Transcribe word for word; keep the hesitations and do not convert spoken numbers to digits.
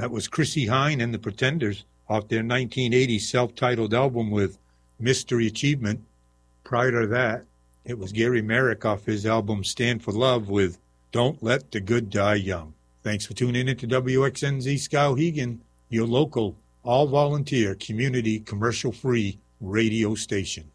That was Chrissie Hynde and the Pretenders off their nineteen eighty self-titled album with Mystery Achievement. Prior to that, it was Gary Merrick off his album Stand for Love with Don't Let the Good Die Young. Thanks for tuning in to W X N Z Skowhegan, your local, all-volunteer, community, commercial-free radio station.